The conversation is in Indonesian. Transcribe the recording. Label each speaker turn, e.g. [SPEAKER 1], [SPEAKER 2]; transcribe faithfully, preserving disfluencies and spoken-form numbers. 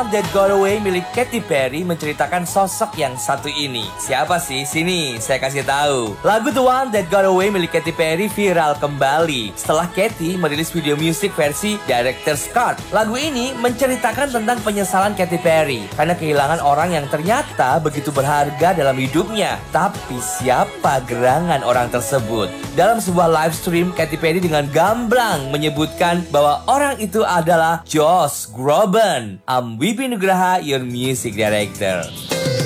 [SPEAKER 1] One That Got Away milik Katy Perry menceritakan sosok yang satu ini. Siapa sih? Sini, saya kasih tahu. Lagu The One That Got Away milik Katy Perry viral kembali setelah Katy merilis video musik versi Director's Cut. Lagu ini menceritakan tentang penyesalan Katy Perry karena kehilangan orang yang ternyata begitu berharga dalam hidupnya. Tapi siapa gerangan orang tersebut? Dalam sebuah live stream, Katy Perry dengan gamblang menyebutkan bahwa orang itu adalah Josh Groban. I'm Wibi Nugraha, your music director.